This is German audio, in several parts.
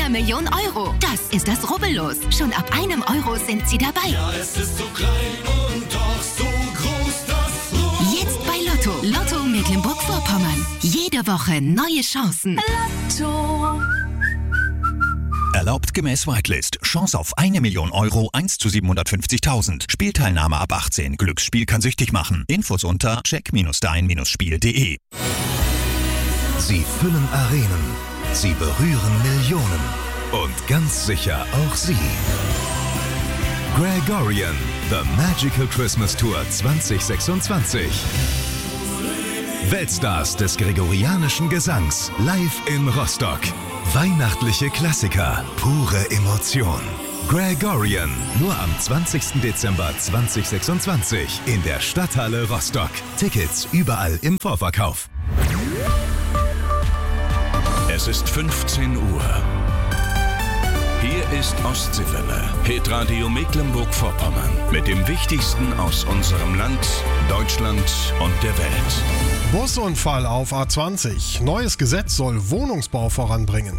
Million Euro. Das ist das Rubbellos. Schon ab 1 Euro sind Sie dabei. Ja, es ist so klein und doch so groß, das Rubbellos. Jetzt bei Lotto. Lotto Mecklenburg-Vorpommern. Jede Woche neue Chancen. Lotto. Erlaubt gemäß Whitelist. Chance auf 1 Million Euro, 1 zu 750.000. Spielteilnahme ab 18. Glücksspiel kann süchtig machen. Infos unter check-dein-spiel.de. Sie füllen Arenen. Sie berühren Millionen. Und ganz sicher auch Sie. Gregorian, The Magical Christmas Tour 2026. Weltstars des gregorianischen Gesangs live in Rostock. Weihnachtliche Klassiker, pure Emotion. Gregorian, nur am 20. Dezember 2026 in der Stadthalle Rostock. Tickets überall im Vorverkauf. Es ist 15 Uhr. Hier ist Ostseewelle, Hitradio Mecklenburg-Vorpommern. Mit dem Wichtigsten aus unserem Land, Deutschland und der Welt. Busunfall auf A20. Neues Gesetz soll Wohnungsbau voranbringen.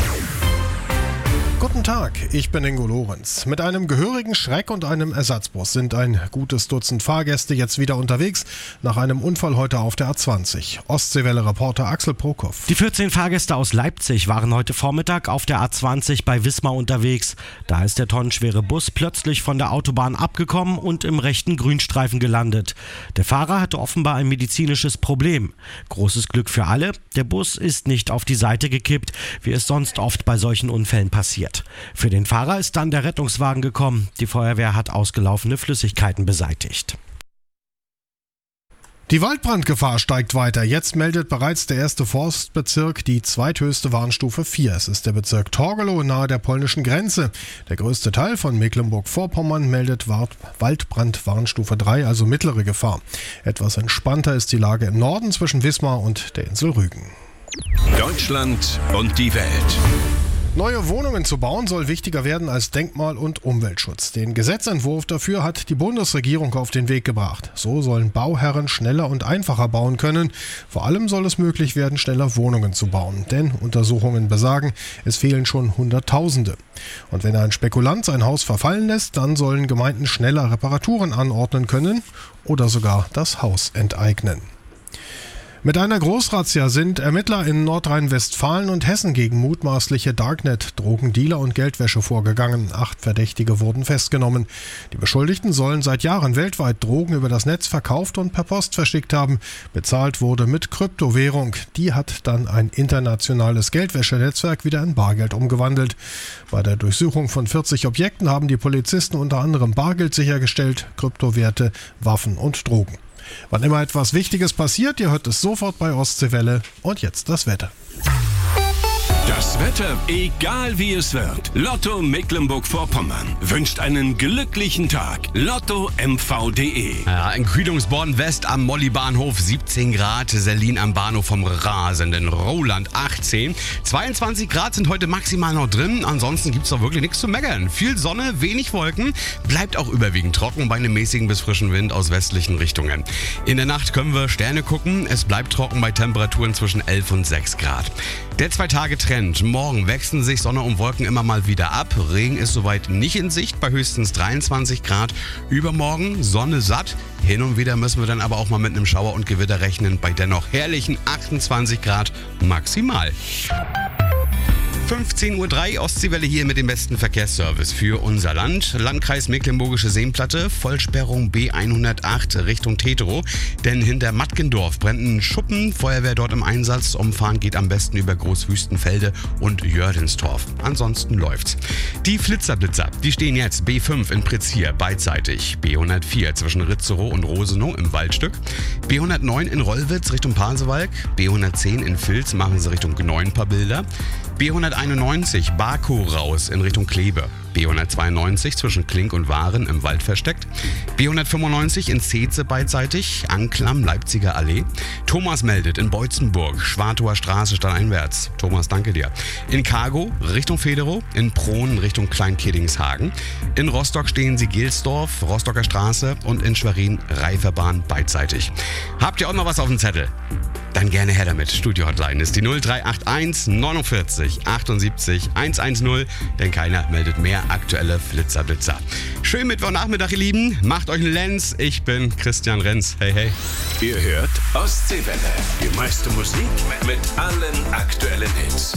Guten Tag, ich bin Ingo Lorenz. Mit einem gehörigen Schreck und einem Ersatzbus sind ein gutes Dutzend Fahrgäste jetzt wieder unterwegs nach einem Unfall heute auf der A20. Ostseewelle-Reporter Axel Prokop. Die 14 Fahrgäste aus Leipzig waren heute Vormittag auf der A20 bei Wismar unterwegs. Da ist der tonnenschwere Bus plötzlich von der Autobahn abgekommen und im rechten Grünstreifen gelandet. Der Fahrer hatte offenbar ein medizinisches Problem. Großes Glück für alle, der Bus ist nicht auf die Seite gekippt, wie es sonst oft bei solchen Unfällen passiert. Für den Fahrer ist dann der Rettungswagen gekommen. Die Feuerwehr hat ausgelaufene Flüssigkeiten beseitigt. Die Waldbrandgefahr steigt weiter. Jetzt meldet bereits der erste Forstbezirk die zweithöchste Warnstufe 4. Es ist der Bezirk Torgelow nahe der polnischen Grenze. Der größte Teil von Mecklenburg-Vorpommern meldet Waldbrand Warnstufe 3, also mittlere Gefahr. Etwas entspannter ist die Lage im Norden zwischen Wismar und der Insel Rügen. Deutschland und die Welt. Neue Wohnungen zu bauen soll wichtiger werden als Denkmal- und Umweltschutz. Den Gesetzentwurf dafür hat die Bundesregierung auf den Weg gebracht. So sollen Bauherren schneller und einfacher bauen können. Vor allem soll es möglich werden, schneller Wohnungen zu bauen. Denn Untersuchungen besagen, es fehlen schon Hunderttausende. Und wenn ein Spekulant sein Haus verfallen lässt, dann sollen Gemeinden schneller Reparaturen anordnen können oder sogar das Haus enteignen. Mit einer Großrazzia sind Ermittler in Nordrhein-Westfalen und Hessen gegen mutmaßliche Darknet-Drogendealer und Geldwäsche vorgegangen. 8 Verdächtige wurden festgenommen. Die Beschuldigten sollen seit Jahren weltweit Drogen über das Netz verkauft und per Post verschickt haben. Bezahlt wurde mit Kryptowährung. Die hat dann ein internationales Geldwäschenetzwerk wieder in Bargeld umgewandelt. Bei der Durchsuchung von 40 Objekten haben die Polizisten unter anderem Bargeld sichergestellt, Kryptowerte, Waffen und Drogen. Wann immer etwas Wichtiges passiert, ihr hört es sofort bei Ostseewelle. Und jetzt das Wetter. Das Wetter, egal wie es wird. Lotto Mecklenburg-Vorpommern wünscht einen glücklichen Tag. LottoMV.de. Ja, in Kühlungsborn-West am Molly-Bahnhof 17 Grad, Sellin am Bahnhof vom rasenden Roland 18. 22 Grad sind heute maximal noch drin, ansonsten gibt es doch wirklich nichts zu meckern. Viel Sonne, wenig Wolken, bleibt auch überwiegend trocken bei einem mäßigen bis frischen Wind aus westlichen Richtungen. In der Nacht können wir Sterne gucken, es bleibt trocken bei Temperaturen zwischen 11 und 6 Grad. Der 2-Tage-Trend. Morgen wechseln sich Sonne und Wolken immer mal wieder ab. Regen ist soweit nicht in Sicht bei höchstens 23 Grad. Übermorgen Sonne satt. Hin und wieder müssen wir dann aber auch mal mit einem Schauer und Gewitter rechnen bei dennoch herrlichen 28 Grad maximal. 15.03 Uhr, Ostseewelle hier mit dem besten Verkehrsservice für unser Land. Landkreis Mecklenburgische Seenplatte, Vollsperrung B108 Richtung Tetero. Denn hinter Mattgendorf brennt ein Schuppen, Feuerwehr dort im Einsatz. Umfahren geht am besten über Großwüstenfelde und Jördenstorf. Ansonsten läuft's. Die Flitzerblitzer, die stehen jetzt B5 in Pritzhier beidseitig. B104 zwischen Ritzerow und Rosenow im Waldstück. B109 in Rollwitz Richtung Pasewalk. B110 in Vilz machen sie Richtung Gneuenpabilder. B191 Baku raus in Richtung Kleve. B192 zwischen Klink und Waren im Wald versteckt. B195 in Zeetze beidseitig, Anklam, Leipziger Allee. Thomas meldet in Beutzenburg, Schwartower Straße stadteinwärts. Thomas, danke dir. In Cargo Richtung Federow, in Prohn Richtung Klein-Keddingshagen. In Rostock stehen sie Gelsdorf, Rostocker Straße und in Schwerin Reiferbahn beidseitig. Habt ihr auch noch was auf dem Zettel? Dann gerne her damit. Studio-Hotline ist die 0381 49 78 110, denn keiner meldet mehr aktuelle Flitzer-Blitzer. Schönen Mittwochnachmittag, ihr Lieben. Macht euch einen Lenz. Ich bin Christian Renz. Hey, hey. Ihr hört Ostseewelle. Die meiste Musik mit allen aktuellen Hits.